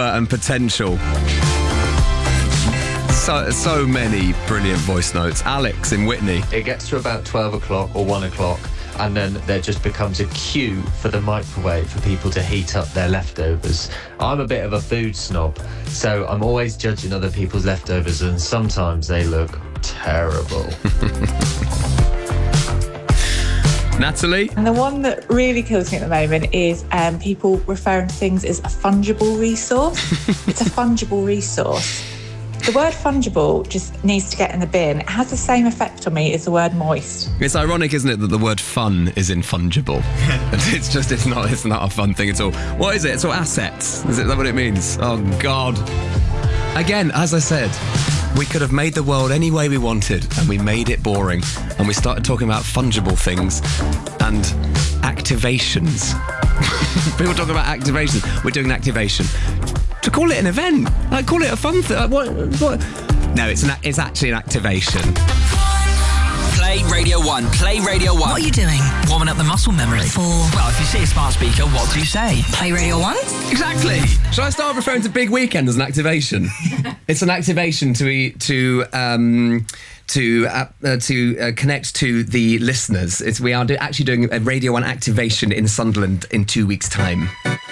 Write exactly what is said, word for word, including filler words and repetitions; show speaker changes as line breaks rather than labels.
and potential. So, so many brilliant voice notes. Alex in Whitney.
It gets to about twelve o'clock or one o'clock, and then there just becomes a queue for the microwave for people to heat up their leftovers. I'm a bit of a food snob, so I'm always judging other people's leftovers, and sometimes they look terrible.
Natalie?
And the one that really kills me at the moment is um, people referring to things as a fungible resource. It's a fungible resource. The word fungible just needs to get in the bin. It has the same effect on me as the word moist.
It's ironic, isn't it, that the word fun is in fungible. It's just, it's not, it's not a fun thing at all. What is it? It's all assets. Is it that what it means? Oh, God. Again, as I said, we could have made the world any way we wanted, and we made it boring. And we started talking about fungible things and activations. People talk about activations. We're doing an activation. To call it an event, like call it a fun thing. What, what? No, it's an. It's actually an activation.
Play Radio One. Play Radio One.
What are you doing?
Warming up the muscle memory.
For?
Well, if you see a smart speaker, what do you say?
Play Radio One?
Exactly. Shall I start referring to Big Weekend as an activation? It's an activation to be to um to uh, uh, to uh, connect to the listeners. It's we are do, actually doing a Radio One activation in Sunderland in two weeks' time.